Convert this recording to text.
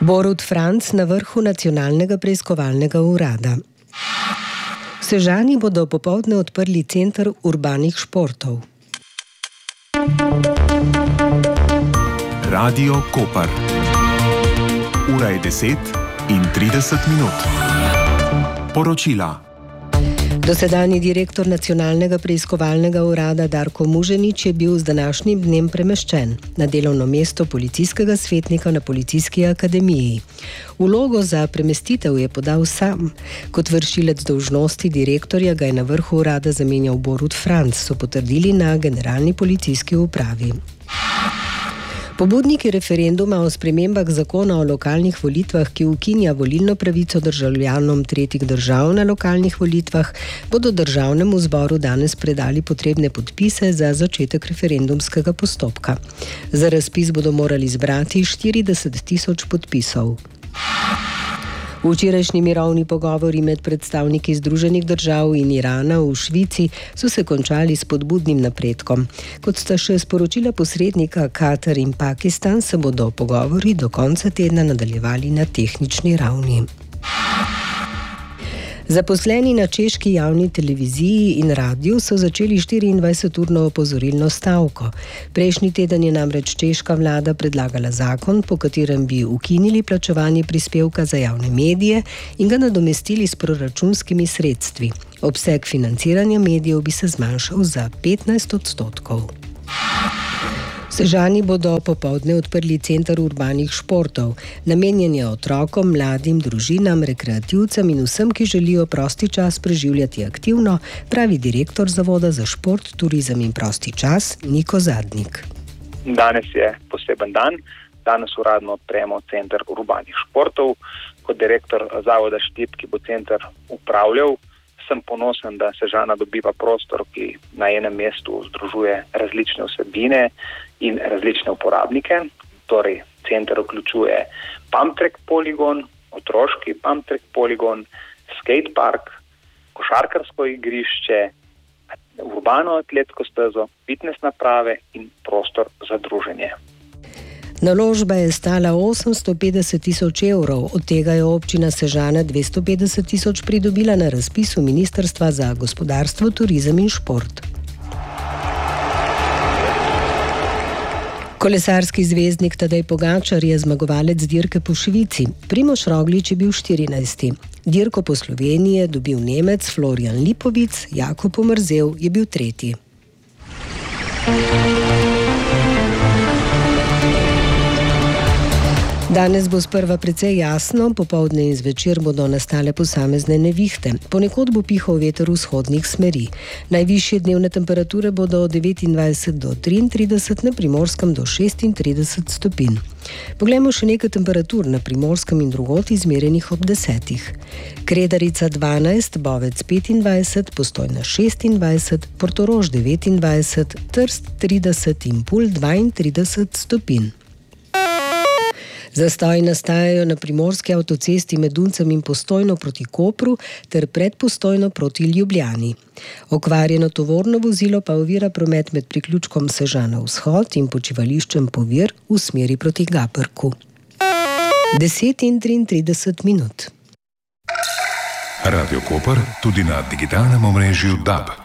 Borut Franc na vrhu Nacionalnega preiskovalnega urada. V Sežani bodo popoldne odprli center urbanih športov. Radio Koper. Ura je 10:30. Poročila. Dosedanji direktor Nacionalnega preiskovalnega urada Darko Muženič je bil z današnjim dnem premeščen na delovno mesto policijskega svetnika na Policijski akademiji. Vlogo za premestitev je podal sam. Kot vršilec dolžnosti direktorja ga je na vrhu urada zamenjal Borut Franc, so potrdili na Generalni policijski upravi. Pobudniki referenduma o spremembah zakona o lokalnih volitvah, ki ukinja volilno pravico državljanom tretjih držav na lokalnih volitvah, bodo Državnemu zboru danes predali potrebne podpise za začetek referendumskega postopka. Za razpis bodo morali zbrati 40.000 podpisov. Včerajšnji mirovni pogovori med predstavniki Združenih držav in Irana v Švici so se končali s spodbudnim napredkom. Kot sta še sporočila posrednika Katar in Pakistan, se bodo pogovori do konca tedna nadaljevali na tehnični ravni. Zaposleni na češki javni televiziji in radiju so začeli 24-urno opozorilno stavko. Prejšnji teden je namreč češka vlada predlagala zakon, po katerem bi ukinili plačevanje prispevka za javne medije in ga nadomestili s proračunskimi sredstvi. Obseg financiranja medijev bi se zmanjšal za 15%. V Sežani bodo popoldne odprli center urbanih športov. Namenjen je otrokom, mladim, družinam, rekreativcem in vsem, ki želijo prosti čas preživljati aktivno, pravi direktor Zavoda za šport, turizem in prosti čas Niko Zadnik. Danes je poseben dan. Danes uradno odpremo center urbanih športov. Kot direktor Zavoda Štip, ki bo center upravljal, sem ponosen, da Sežana dobiva prostor, ki na enem mestu združuje različne vsebine in različne uporabnike. Torej, center vključuje pumptrack poligon, otroški pumptrack poligon, skatepark, košarkarsko igrišče, urbano atletsko stezo, fitness naprave in prostor za druženje. Naložba je stala 850.000 evrov, od tega je občina Sežana 250.000 pridobila na razpisu Ministrstva za gospodarstvo, turizem in šport. Kolesarski zvezdnik Tadej Pogačar je zmagovalec dirke po Švici. Primož Roglič je bil 14. Dirko po Sloveniji je dobil Nemec Florian Lipovic, Jakob Omerzel je bil 3. Danes bo sprva precej jasno, popoldne in zvečer bodo nastale posamezne nevihte. Ponekod bo pihal veter vzhodnih smeri. Najvišje dnevne temperature bodo od 29 do 33, na Primorskem do 36 stopinj. Poglejmo še nekaj temperatur na Primorskem in drugod izmerjenih ob 10. Kredarica 12, Bovec 25, Postojna 26, Portorož 29, Trst 30 in Pulj 32 stopinj. Zastoji nastajajo na primorski avtocesti med Duncem in Postojno proti Kopru ter pred Postojno proti Ljubljani. Okvarjeno tovorno vozilo pa ovira promet med priključkom Sežana vzhod in počivališčem Povir v smeri proti Gaprku. 10:33. Radio Koper tudi na digitalnem omrežju DAB.